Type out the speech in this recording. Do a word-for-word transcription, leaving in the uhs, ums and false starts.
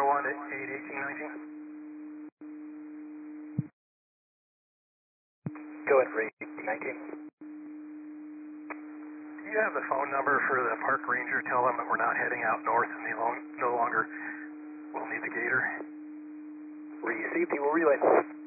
one to eight eighteen nineteen. Go ahead for eight eighteen nineteen. Do you have the phone number for the park ranger? Tell them that we're not heading out north and no longer will need the gator. Received, he will relay.